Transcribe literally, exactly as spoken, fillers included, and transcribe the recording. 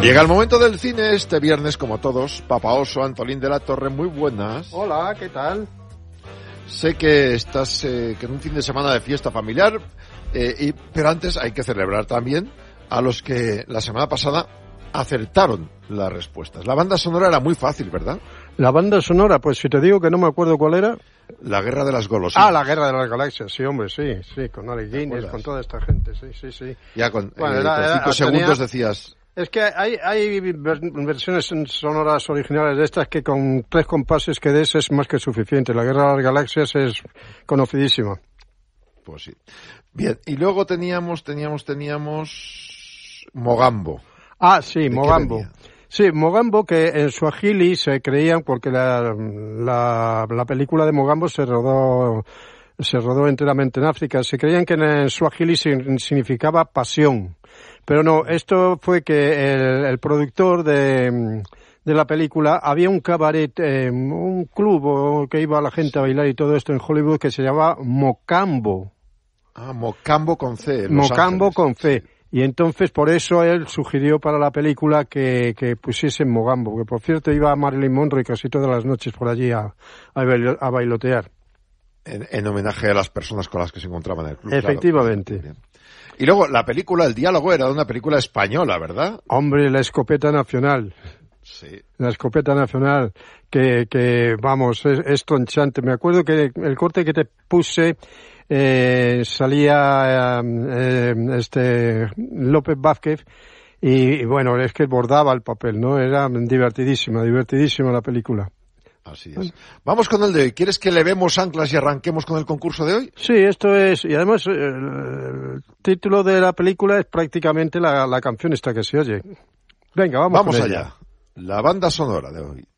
Llega el momento del cine este viernes, como todos. Papa Oso, Antolín de la Torre, muy buenas. Hola, ¿qué tal? Sé que estás eh, que en un fin de semana de fiesta familiar, eh, y, pero antes hay que celebrar también a los que la semana pasada acertaron las respuestas. La banda sonora era muy fácil, ¿verdad? La banda sonora, pues si te digo que no me acuerdo cuál era... La Guerra de las Golosinas. Ah, La Guerra de las Galaxias, sí, hombre, sí, sí, con Alec Guinness, con toda esta gente, sí, sí, sí. Ya con, bueno, eh, era, con era, cinco tenía... segundos decías... Es que hay, hay versiones sonoras originales de estas que con tres compases que des es más que suficiente. La Guerra de las Galaxias es conocidísima. Pues sí. Bien, y luego teníamos, teníamos, teníamos... Mogambo. Ah, sí, Mogambo. Sí, Mogambo, que en Swahili se creían, porque la, la, la película de Mogambo se rodó, se rodó enteramente en África, se creían que en Swahili significaba pasión. Pero no, esto fue que el, el productor de, de la película, había un cabaret, eh, un club que iba la gente a bailar y todo esto en Hollywood que se llamaba Mocambo. Ah, Mocambo con C. Mocambo con C. Y entonces por eso él sugirió para la película que, que pusiesen Mogambo, que por cierto iba a Marilyn Monroe casi todas las noches por allí a, a bailotear. En, en homenaje a las personas con las que se encontraban en el club. Efectivamente. Claro. Y luego la película, el diálogo era de una película española, ¿verdad? Hombre, La Escopeta Nacional. Sí. La Escopeta Nacional, que, que vamos, es, es tronchante. Me acuerdo que el corte que te puse... Eh, salía eh, este López Vázquez y, y bueno, es que bordaba el papel, ¿no? Era divertidísima, divertidísima la película. Así es. Vamos con el de hoy. ¿Quieres que le vemos anclas y arranquemos con el concurso de hoy? Sí, esto es, y además el, el título de la película es prácticamente la, la canción esta que se oye. Venga, vamos, vamos con allá. Ella. La banda sonora de hoy.